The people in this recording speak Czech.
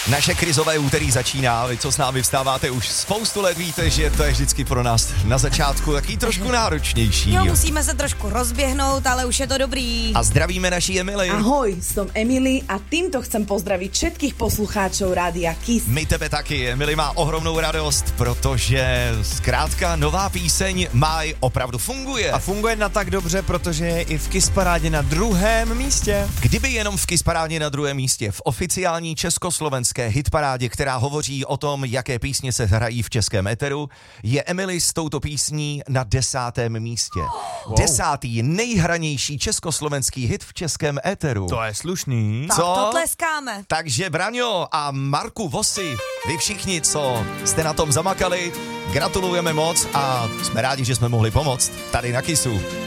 Naše krizové úterý začíná, vy co s námi vstáváte už spoustu let, víte, že to je vždycky pro nás na začátku taky trošku náročnější. Jo, musíme se trošku rozběhnout, ale už je to dobrý. A zdravíme naší Emily. Ahoj, som Emily a týmto chcem pozdraviť všetkých poslucháčov Rádia Kiss. My tebe taky, Emily má ohromnou radost, protože zkrátka nová píseň Maj opravdu funguje. A funguje na tak dobře, protože je i v Kiss parádě na 2. místě. Kdyby jenom v Kiss parádě na 2. místě, v oficiální československé hitparádě, která hovoří o tom, jaké písně se hrají v českém éteru, je Emily s touto písní na 10. místě. Wow. 10. nejhranější československý hit v českém éteru. To je slušný. Tak to tleskáme. Takže Braňo a Marku Vosy, vy všichni, co jste na tom zamakali, gratulujeme moc a jsme rádi, že jsme mohli pomoct tady na Kissu.